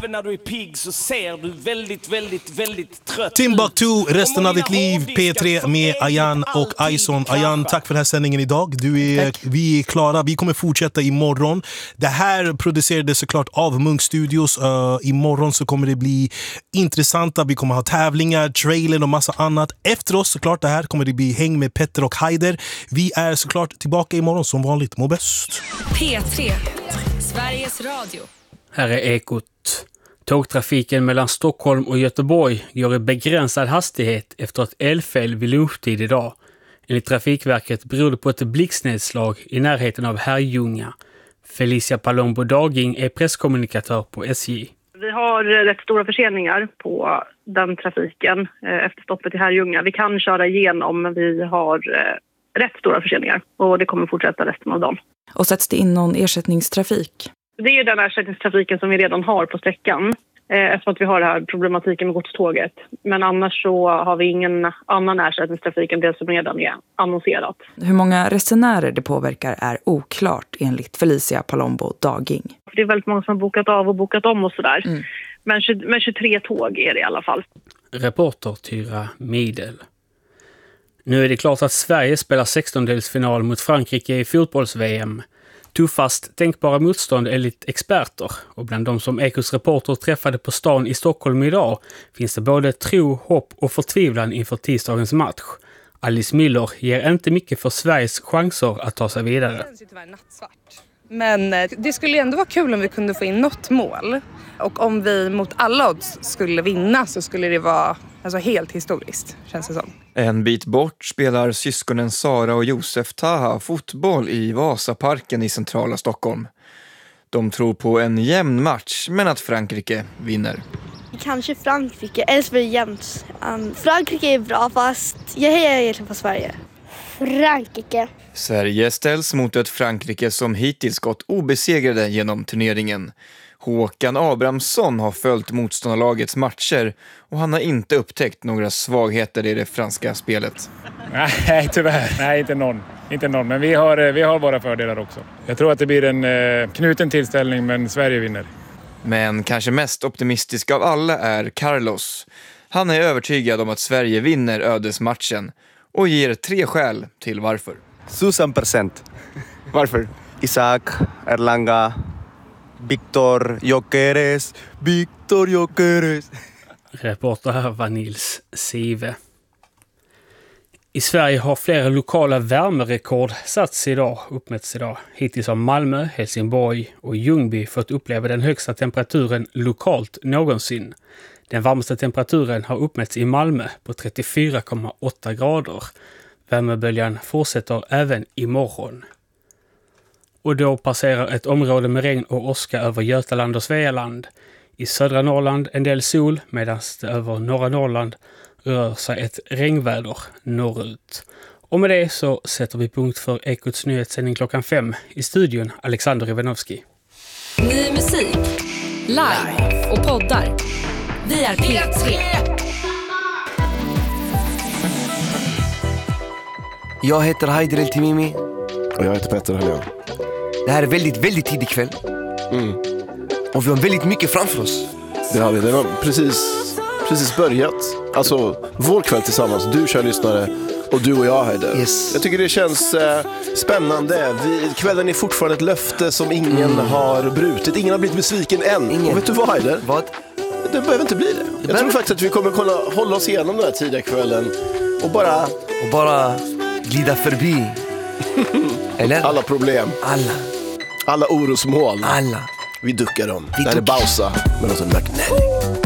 även när du är pigg så ser du väldigt trött. Timbuktu, resten av ditt liv, P3 med Ayan och Aison. Ayan, tack för den här sändningen idag. Vi är klara, vi kommer fortsätta imorgon. Det här producerades såklart av Munk Studios. Imorgon så kommer det bli intressanta, vi kommer ha tävlingar, trailer och massa annat. Efter oss såklart det här kommer det bli häng med Petter och Haider. Vi är såklart tillbaka imorgon som vanligt. Må bäst. P3, Sveriges Radio. Här är Ekot. Tågtrafiken mellan Stockholm och Göteborg går i begränsad hastighet efter ett elfel vid lunchtid idag. Enligt Trafikverket beror det på ett blixtnedslag i närheten av Herrljunga. Felicia Palombo Daging är presskommunikatör på SJ. Vi har rätt stora förseningar på den trafiken efter stoppet i Herrljunga. Vi kan köra igenom, men vi har rätt stora förseningar och det kommer fortsätta resten av dagen. Och sätts det in någon ersättningstrafik? Det är ju den ersättningstrafiken som vi redan har på sträckan eftersom att vi har den här problematiken med godståget. Men annars så har vi ingen annan ersättningstrafik än det som redan är annonserat. Hur många resenärer det påverkar är oklart enligt Felicia Palombo Daging. Det är väldigt många som har bokat av och bokat om och sådär. Men 23 tåg är det i alla fall. Reporter Tyra Midel. Nu är det klart att Sverige spelar 16-delsfinal mot Frankrike i fotbolls-VM. Tuffast tänkbara motstånd enligt experter, och bland de som Ekots reporter träffade på stan i Stockholm idag finns det både tro, hopp och förtvivlan inför tisdagens match. Alice Miller ger inte mycket för Sveriges chanser att ta sig vidare. Det känns ju tyvärr nattsvart. Men det skulle ändå vara kul om vi kunde få in något mål. Och om vi mot alla odds skulle vinna så skulle det vara helt historiskt, känns det som. En bit bort spelar syskonen Sara och Josef Taha fotboll i Vasaparken i centrala Stockholm. De tror på en jämn match, men att Frankrike vinner. Kanske Frankrike, eller så blir det jämnt. Frankrike är bra, fast jag hejar egentligen på Sverige. Frankrike. Sverige ställs mot ett Frankrike som hittills gått obesegrade genom turneringen. Håkan Abrahamsson har följt motståndarlagets matcher och han har inte upptäckt några svagheter i det franska spelet. Nej, tyvärr. Nej, inte någon. Men vi har våra fördelar också. Jag tror att det blir en knuten tillställning, men Sverige vinner. Men kanske mest optimistisk av alla är Carlos. Han är övertygad om att Sverige vinner ödesmatchen och ger 3 skäl till varför. 1000%. Varför? Isaac, Erlanga, Victor Gyökeres. Reporter här var Nils Sive. I Sverige har flera lokala värmerekord uppmätts idag. Hittills har Malmö, Helsingborg och Ljungby fått uppleva den högsta temperaturen lokalt någonsin. Den varmaste temperaturen har uppmätts i Malmö på 34,8 grader. Värmeböljan fortsätter även imorgon. Och då passerar ett område med regn och åska över Götaland och Svealand. I södra Norrland en del sol, medan det över norra Norrland rör sig ett regnväder norrut. Och med det så sätter vi punkt för Ekots nyhetssändning klockan 5. I studion Alexander Ivanovski. Ny musik, live och poddar. Vi är P3. Jag heter Haider El Timimi. Och jag heter Petter Helén. Det här är väldigt tidig kväll. Och vi har väldigt mycket framför oss. Det har vi. Det har precis börjat. Alltså, vår kväll tillsammans. Du kör lyssnare och du och jag, Haider. Yes. Jag tycker det känns spännande. Kvällen är fortfarande ett löfte som ingen har brutit. Ingen har blivit besviken än. Och vet du vad, Haider? Vad? Det behöver inte bli det. Jag tror faktiskt att vi kommer kunna hålla oss igenom den här tidiga kvällen och bara glida förbi. Eller? Alla problem. Alla orosmål. Alla. Vi duckar dem. Det här är Bausa med oss en